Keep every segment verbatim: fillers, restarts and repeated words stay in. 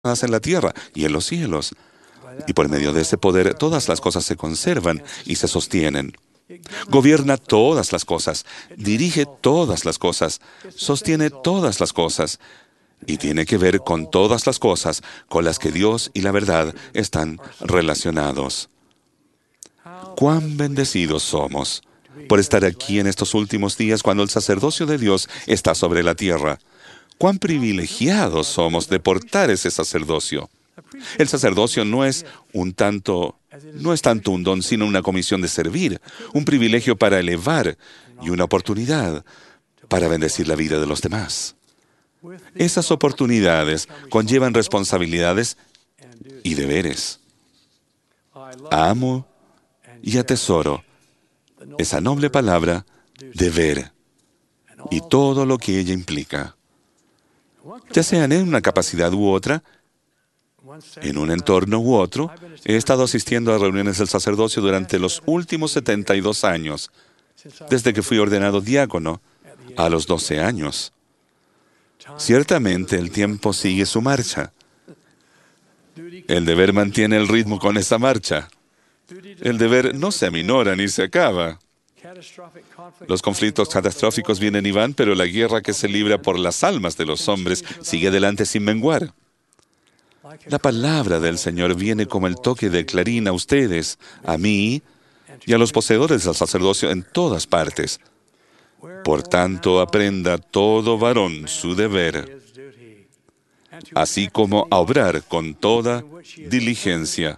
en la tierra y en los cielos. Y por medio de ese poder todas las cosas se conservan y se sostienen. Gobierna todas las cosas, dirige todas las cosas, sostiene todas las cosas y tiene que ver con todas las cosas con las que Dios y la verdad están relacionados. ¡Cuán bendecidos somos por estar aquí en estos últimos días cuando el sacerdocio de Dios está sobre la tierra! ¡Cuán privilegiados somos de portar ese sacerdocio! El sacerdocio no es un tanto, no es tanto un don, sino una comisión de servir, un privilegio para elevar y una oportunidad para bendecir la vida de los demás. Esas oportunidades conllevan responsabilidades y deberes. Amo y atesoro esa noble palabra, deber, y todo lo que ella implica. Ya sean en una capacidad u otra, en un entorno u otro, he estado asistiendo a reuniones del sacerdocio durante los últimos setenta y dos años, desde que fui ordenado diácono a los doce años. Ciertamente el tiempo sigue su marcha. El deber mantiene el ritmo con esa marcha. El deber no se aminora ni se acaba. Los conflictos catastróficos vienen y van, pero la guerra que se libra por las almas de los hombres sigue adelante sin menguar. La palabra del Señor viene como el toque de clarín a ustedes, a mí y a los poseedores del sacerdocio en todas partes. Por tanto, aprenda todo varón su deber, así como a obrar con toda diligencia.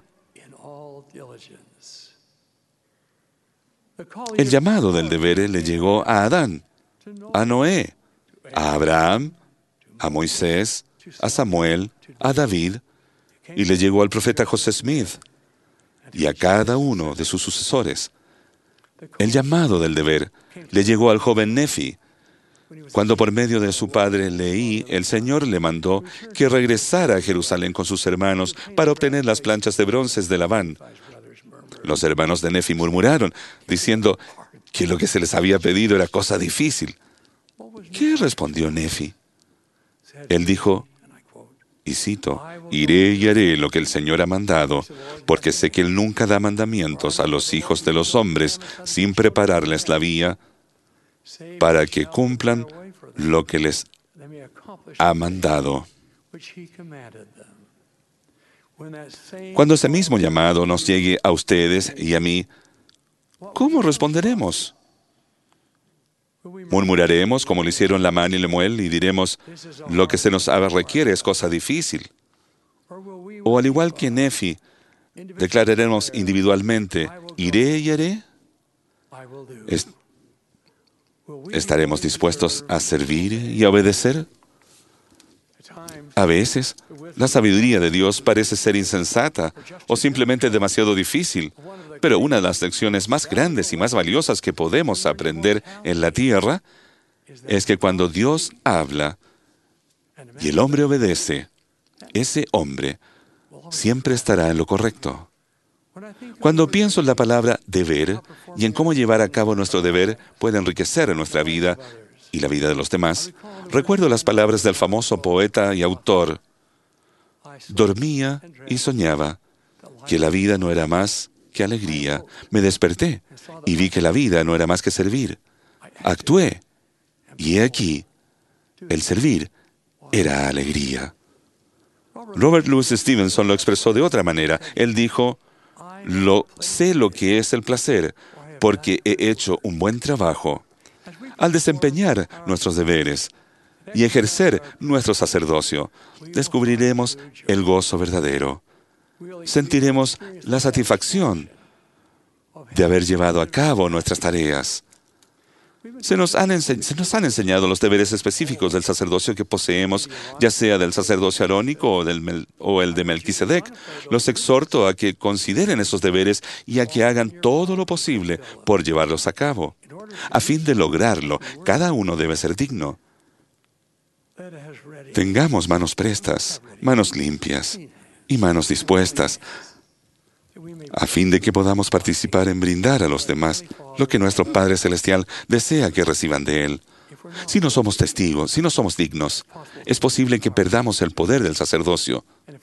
El llamado del deber le llegó a Adán, a Noé, a Abraham, a Moisés, a Samuel, a David, y le llegó al profeta José Smith y a cada uno de sus sucesores. El llamado del deber le llegó al joven Nefi. Cuando por medio de su padre Leí, el Señor le mandó que regresara a Jerusalén con sus hermanos para obtener las planchas de bronce de Labán. Los hermanos de Nefi murmuraron, diciendo que lo que se les había pedido era cosa difícil. ¿Qué respondió Nefi? Él dijo, y cito, «Iré y haré lo que el Señor ha mandado, porque sé que Él nunca da mandamientos a los hijos de los hombres sin prepararles la vía para que cumplan lo que les ha mandado». Cuando ese mismo llamado nos llegue a ustedes y a mí, ¿cómo responderemos? ¿Murmuraremos como lo hicieron Lamán y Lemuel y diremos, lo que se nos requiere es cosa difícil? O al igual que Nefi, declararemos individualmente, ¿iré y haré? ¿Est- ¿Estaremos dispuestos a servir y a obedecer? A veces, la sabiduría de Dios parece ser insensata o simplemente demasiado difícil, pero una de las lecciones más grandes y más valiosas que podemos aprender en la tierra es que cuando Dios habla y el hombre obedece, ese hombre siempre estará en lo correcto. Cuando pienso en la palabra deber y en cómo llevar a cabo nuestro deber puede enriquecer nuestra vida y la vida de los demás, recuerdo las palabras del famoso poeta y autor. Dormía y soñaba que la vida no era más que alegría. Me desperté y vi que la vida no era más que servir. Actué y he aquí, el servir era alegría. Robert Louis Stevenson lo expresó de otra manera. Él dijo, lo, sé lo que es el placer porque he hecho un buen trabajo. Al desempeñar nuestros deberes y ejercer nuestro sacerdocio, descubriremos el gozo verdadero. Sentiremos la satisfacción de haber llevado a cabo nuestras tareas. Se nos han, ense- se nos han enseñado los deberes específicos del sacerdocio que poseemos, ya sea del sacerdocio arónico o, del Mel- o el de Melquisedec. Los exhorto a que consideren esos deberes y a que hagan todo lo posible por llevarlos a cabo. A fin de lograrlo, cada uno debe ser digno. Tengamos manos prestas, manos limpias y manos dispuestas, a fin de que podamos participar en brindar a los demás lo que nuestro Padre Celestial desea que reciban de Él. Si no somos testigos, si no somos dignos, es posible que perdamos el poder del sacerdocio.